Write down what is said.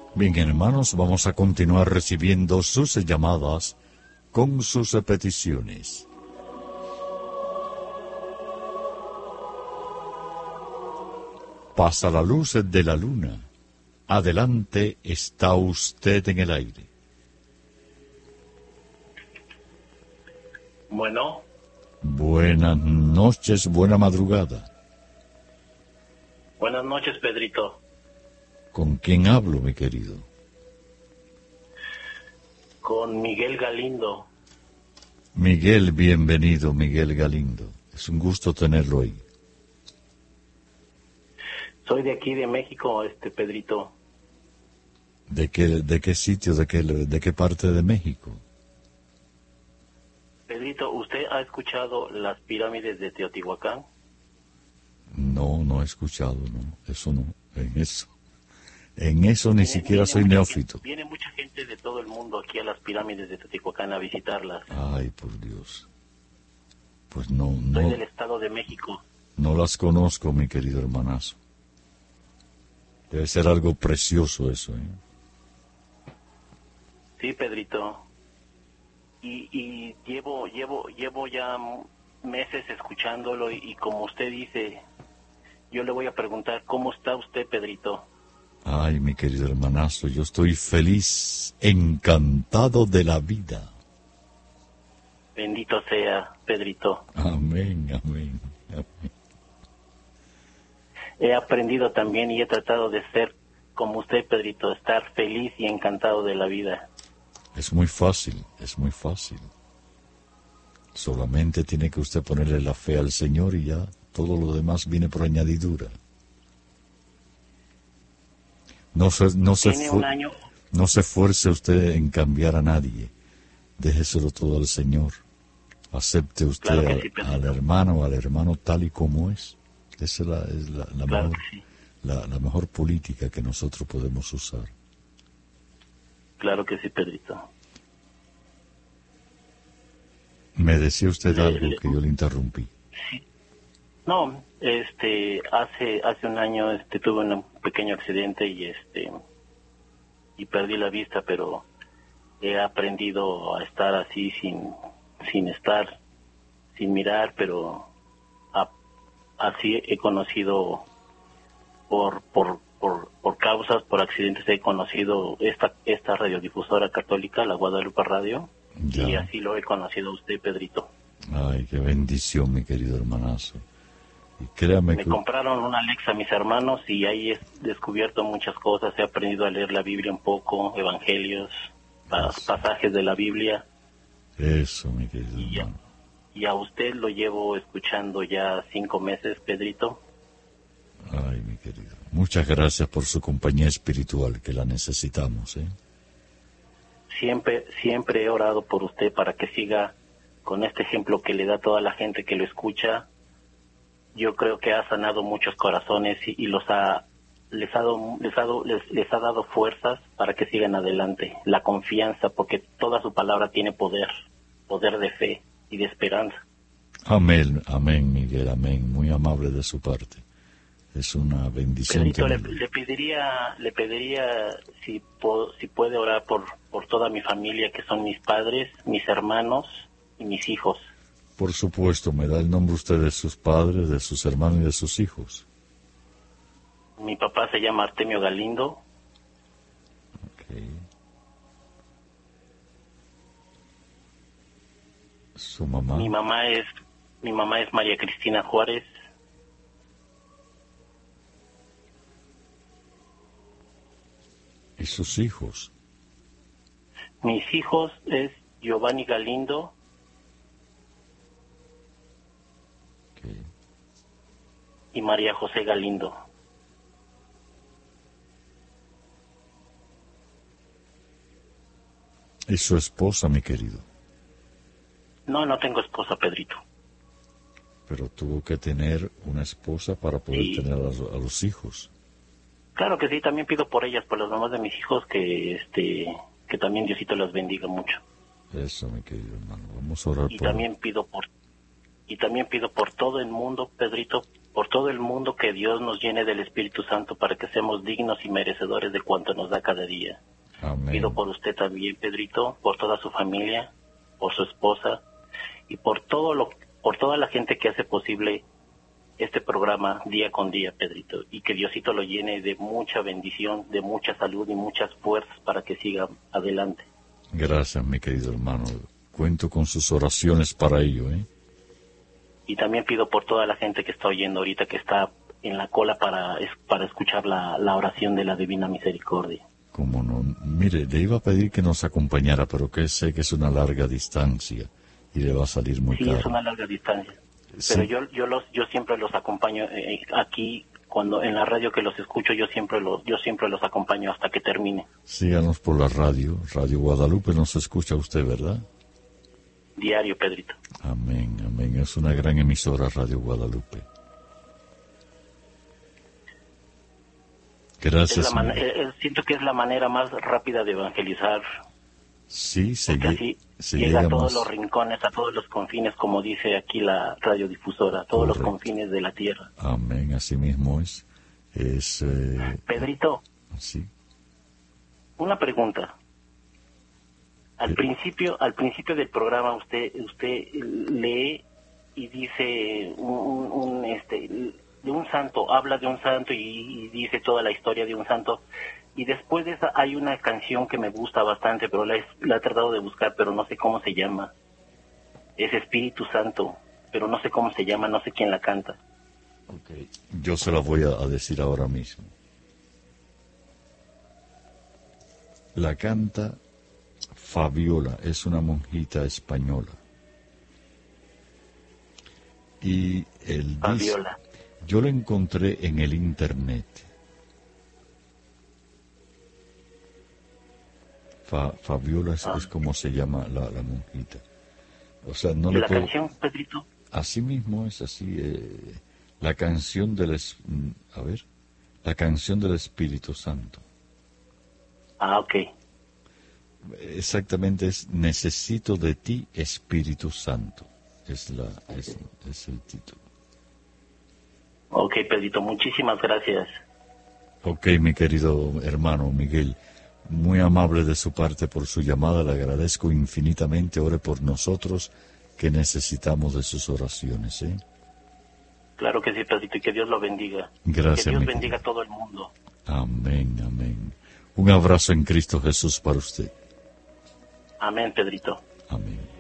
Bien, hermanos, vamos a continuar recibiendo sus llamadas con sus peticiones. Pasa la luz de la luna. Adelante, está usted en el aire. Bueno. Buenas noches, buena madrugada. Buenas noches, Pedrito. ¿Con quién hablo, mi querido? Con Miguel Galindo. Miguel, bienvenido, Miguel Galindo. Es un gusto tenerlo ahí. Soy de aquí, de México, Pedrito. ¿De qué sitio, de qué parte de México? Pedrito, ¿usted ha escuchado las pirámides de Teotihuacán? No, no he escuchado, no. Eso no, en eso ni siquiera soy neófito. Viene mucha gente de todo el mundo aquí a las pirámides de Teotihuacán a visitarlas. Ay, por Dios. Pues no. Soy del Estado de México. No las conozco, mi querido hermanazo. Debe ser algo precioso eso, ¿eh? Sí, Pedrito. Y llevo ya meses escuchándolo y como usted dice, yo le voy a preguntar, ¿cómo está usted, Pedrito? Ay, mi querido hermanazo, yo estoy feliz, encantado de la vida. Bendito sea, Pedrito. Amén, amén, amén. He aprendido también y he tratado de ser como usted, Pedrito, estar feliz y encantado de la vida. Es muy fácil, es muy fácil. Solamente tiene que usted ponerle la fe al Señor y ya todo lo demás viene por añadidura. No se esfuerce usted en cambiar a nadie. Déjeselo todo al Señor. Acepte usted claro al hermano tal y como es. Esa es la mejor política que nosotros podemos usar. Claro que sí, Pedrito. Me decía usted algo que yo le interrumpí. Sí. No, hace un año tuve un pequeño accidente y perdí la vista, pero he aprendido a estar así sin mirar, pero así he conocido por causas, por accidentes, he conocido esta radiodifusora católica, la Guadalupe Radio, ya. Y así lo he conocido a usted, Pedrito. Ay, qué bendición, mi querido hermanazo. Y créame Me compraron una Alexa mis hermanos y ahí he descubierto muchas cosas, he aprendido a leer la Biblia un poco, evangelios, pasajes de la Biblia. Eso, mi querido hermano. Y a usted lo llevo escuchando ya 5 meses, Pedrito. Ay, mi querido. Muchas gracias por su compañía espiritual, que la necesitamos, ¿eh? Siempre he orado por usted para que siga con este ejemplo que le da a toda la gente que lo escucha. Yo creo que ha sanado muchos corazones y les ha dado fuerzas para que sigan adelante. La confianza, porque toda su palabra tiene poder de fe y de esperanza. Amén, amén, Miguel, amén. Muy amable de su parte. Es una bendición. Pedrito, le pediría si puede orar por toda mi familia, que son mis padres, mis hermanos y mis hijos. Por supuesto, me da el nombre usted de sus padres, de sus hermanos y de sus hijos. Mi papá se llama Artemio Galindo. Okay. ¿Su mamá? Mi mamá es María Cristina Juárez. ¿Y sus hijos? Mis hijos es Giovanni Galindo. Okay. Y María José Galindo. ¿Y su esposa, mi querido? No tengo esposa, Pedrito. Pero tuvo que tener una esposa para poder tener a los hijos. Claro que sí, también pido por ellas, por las mamás de mis hijos, que también Diosito las bendiga mucho. Eso, mi querido hermano, vamos a orar también pido por todo el mundo, Pedrito, por todo el mundo, que Dios nos llene del Espíritu Santo para que seamos dignos y merecedores de cuanto nos da cada día. Amén. Pido por usted también, Pedrito, por toda su familia, por su esposa y por toda la gente que hace posible este programa día con día, Pedrito, y que Diosito lo llene de mucha bendición, de mucha salud y muchas fuerzas para que siga adelante. Gracias, mi querido hermano. Cuento con sus oraciones para ello, ¿eh? Y también pido por toda la gente que está oyendo ahorita, que está en la cola para escuchar la oración de la Divina Misericordia. Cómo no. Mire, le iba a pedir que nos acompañara, pero que sé que es una larga distancia y le va a salir muy caro. Sí, es una larga distancia. Sí. Pero yo siempre los acompaño aquí, cuando en la radio que los escucho, yo siempre los acompaño hasta que termine. Síganos por la Radio Guadalupe nos escucha usted, ¿verdad? Diario, Pedrito. Amén, amén. Es una gran emisora, Radio Guadalupe. Gracias. Siento que es la manera más rápida de evangelizar. Sí, se llega a todos los rincones, a todos los confines, como dice aquí la radiodifusora, a todos los confines de la tierra. Amén, así mismo es. Pedrito, sí. Una pregunta. Al principio del programa usted lee y dice de un santo, habla de un santo y dice toda la historia de un santo. Y después de esa hay una canción que me gusta bastante, pero la he tratado de buscar, pero no sé cómo se llama. Es Espíritu Santo, pero no sé cómo se llama, no sé quién la canta. Okay. Yo se la voy a decir ahora mismo. La canta Fabiola, es una monjita española. Y el Fabiola. Yo lo encontré en el internet. Fabiola es como se llama la monjita. O sea, no le puedo... canción, Pedrito? Así mismo es así. La canción la canción del Espíritu Santo. Ok. Exactamente, es Necesito de ti, Espíritu Santo. Es el título. Ok, Pedrito, muchísimas gracias. Ok, mi querido hermano Miguel, muy amable de su parte por su llamada, le agradezco infinitamente. Ore por nosotros que necesitamos de sus oraciones, ¿eh? Claro que sí, Pedrito, y que Dios lo bendiga. Gracias, que Dios bendiga a todo el mundo. Amén, amén. Un abrazo en Cristo Jesús para usted. Amén, Pedrito. Amén.